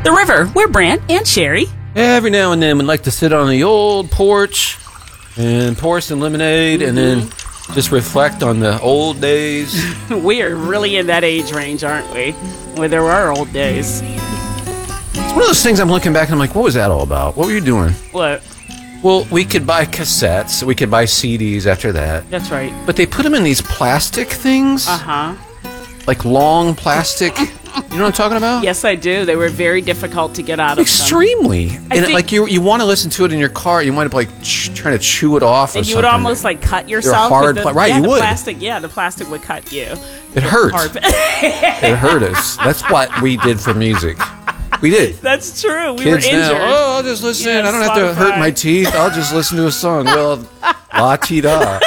The River. We're Brant and Sherry. Every now and then we'd like to sit on the old porch and pour some lemonade and then just reflect on the old days. We're really in that age range, aren't we? Where there were old days. It's one of those things I'm looking back and I'm like, what was that all about? What were you doing? What? Well, we could buy cassettes. We could buy CDs after that. That's right. But they put them in these plastic things. Uh-huh. Like long plastic. You know what I'm talking about? Yes, I do. They were very difficult to get out of. Extremely. And think, you want to listen to it in your car. You might be trying to chew it off or and you something. would almost cut yourself. They're hard. Right, yeah, you the would. The plastic would cut you. It hurt. It hurt us. That's what we did for music. We did. That's true. We Kids were injured. Now, I'll just listen. Yeah, I don't have to hurt my teeth. I'll just listen to a song. Well, la-ti-da.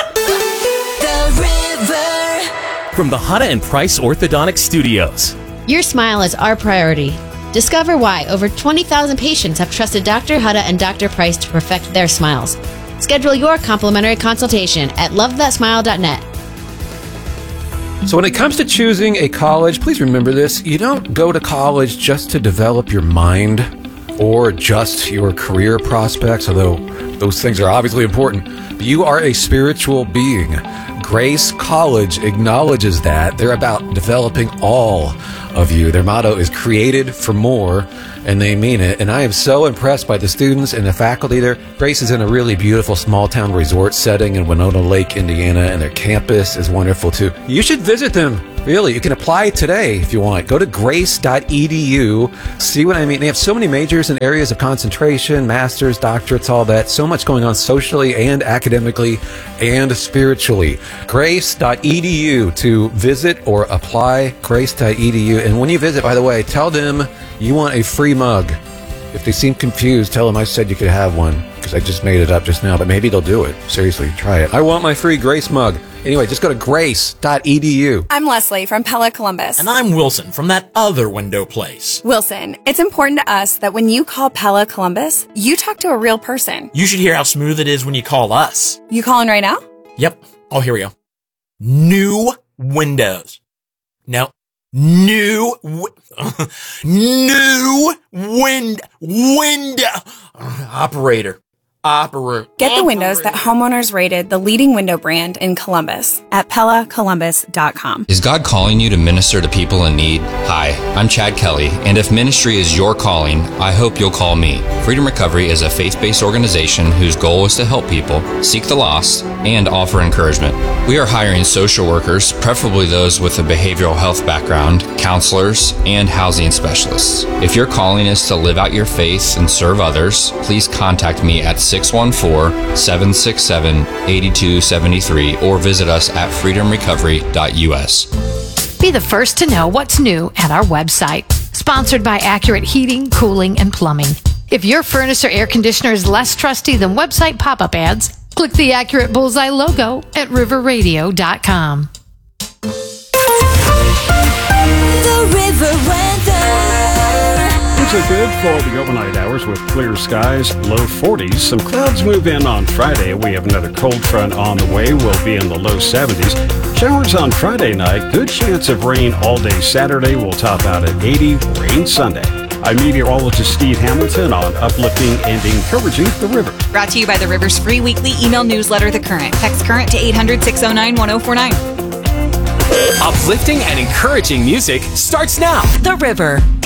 From the Hutta and Price Orthodontic Studios. Your smile is our priority. Discover why over 20,000 patients have trusted Dr. Hutta and Dr. Price to perfect their smiles. Schedule your complimentary consultation at lovethatsmile.net. So when it comes to choosing a college, please remember this. You don't go to college just to develop your mind or just your career prospects, although those things are obviously important. You are a spiritual being. Grace College acknowledges that. They're about developing all of you. Their motto is created for more, and they mean it. And I am so impressed by the students and the faculty there. Grace is in a really beautiful small-town resort setting in Winona Lake, Indiana, and their campus is wonderful, too. You should visit them. Really, you can apply today if you want. Go to grace.edu. See what I mean? They have so many majors and areas of concentration, masters, doctorates, all that. So much going on socially and academically and spiritually. Grace.edu to visit or apply. Grace.edu. And when you visit, by the way, tell them you want a free mug. If they seem confused, tell them I said you could have one, because I just made it up just now, but maybe they'll do it. Seriously, try it. I want my free Grace mug. Anyway, just go to grace.edu. I'm Leslie from Pella Columbus. And I'm Wilson from that other window place. Wilson, it's important to us that when you call Pella Columbus, you talk to a real person. You should hear how smooth it is when you call us. You calling right now? Yep. Oh, here we go. New windows. No. New window. Operator. Get the windows that homeowners rated the leading window brand in Columbus at PellaColumbus.com. Is God calling you to minister to people in need? Hi, I'm Chad Kelly, and if ministry is your calling, I hope you'll call me. Freedom Recovery is a faith-based organization whose goal is to help people, seek the lost, and offer encouragement. We are hiring social workers, preferably those with a behavioral health background, counselors, and housing specialists. If your calling is to live out your faith and serve others, please contact me at 614-767-8273 or visit us at freedomrecovery.us. Be the first to know what's new at our website. Sponsored by Accurate Heating, Cooling, and Plumbing. If your furnace or air conditioner is less trusty than website pop-up ads, click the Accurate Bullseye logo at riverradio.com. The River Weather. Things are good for the overnight hours with clear skies, low 40s. Some clouds move in on Friday. We have another cold front on the way. We'll be in the low 70s. Showers on Friday night. Good chance of rain all day Saturday. We'll top out at 80. Rain Sunday. I'm meteorologist Steve Hamilton on uplifting and encouraging the river. Brought to you by the River's free weekly email newsletter, The Current. Text Current to 800-609-1049. Uplifting and encouraging music starts now. The River.